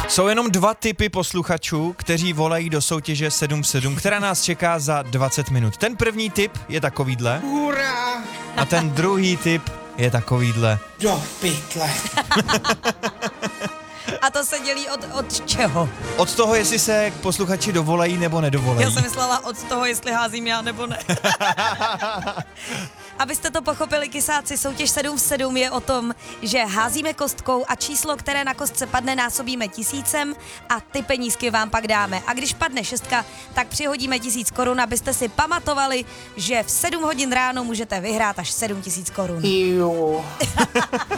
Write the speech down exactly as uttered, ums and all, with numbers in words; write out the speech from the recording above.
Jsou jenom dva typy posluchačů, kteří volají do soutěže sedm sedm, která nás čeká za dvacet minut. Ten první typ je takovýhle. Hurá! A ten druhý typ je takovýhle. Do pytle. A to se dělí od, od čeho? Od toho, jestli se posluchači dovolají nebo nedovolají. Já jsem myslela od toho, jestli házím já nebo ne. Abyste to pochopili, kysáci, soutěž sedm v sedm je o tom, že házíme kostkou a číslo, které na kostce padne, násobíme tisícem a ty penízky vám pak dáme. A když padne šestka, tak přihodíme tisíc korun, abyste si pamatovali, že v sedm hodin ráno můžete vyhrát až sedm tisíc korun. Jo.